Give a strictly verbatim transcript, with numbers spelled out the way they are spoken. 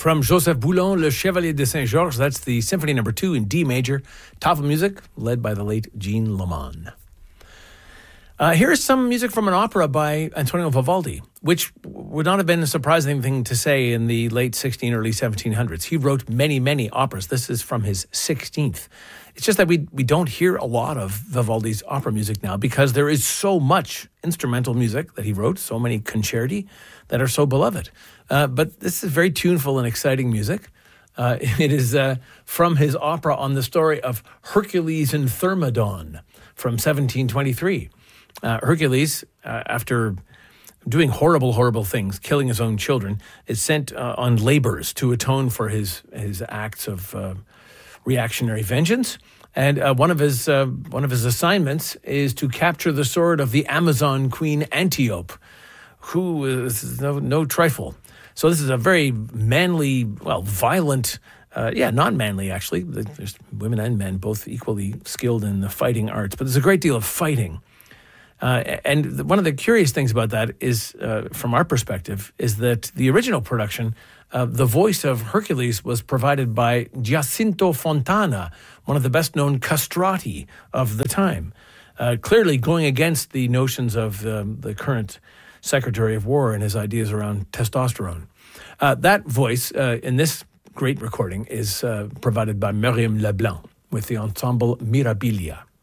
From Joseph Boulon, Le Chevalier de Saint-Georges, that's the Symphony Number Two in D major. Tafel music, led by the late Jean Lamon. Uh, here's some music from an opera by Antonio Vivaldi, which would not have been a surprising thing to say in the late sixteen, early seventeen hundreds. He wrote many, many operas. This is from his sixteenth. It's just that we we don't hear a lot of Vivaldi's opera music now because there is so much instrumental music that he wrote, so many concerti that are so beloved. Uh, but this is very tuneful and exciting music. Uh, it is uh, from his opera on the story of Hercules and Thermodon from seventeen twenty-three. Uh, Hercules, uh, after doing horrible, horrible things, killing his own children, is sent uh, on labors to atone for his his acts of uh, reactionary vengeance. And uh, one of his uh, one of his assignments is to capture the sword of the Amazon queen Antiope, who is no, no trifle. So this is a very manly, well, violent. Uh, yeah, not manly, actually. There's women and men both equally skilled in the fighting arts, but there's a great deal of fighting. Uh, and one of the curious things about that is, uh, from our perspective, is that the original production, uh, the voice of Hercules was provided by Giacinto Fontana, one of the best-known castrati of the time, uh, clearly going against the notions of um, the current Secretary of War and his ideas around testosterone. Uh, that voice uh, in this great recording is uh, provided by Myriam Leblanc with the ensemble Mirabilia.